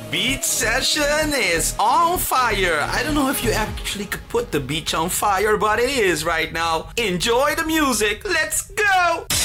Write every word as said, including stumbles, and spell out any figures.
beach session is on fire. I don't know if you actually could put the beach on fire, but it is right now. Enjoy the music. Let's go!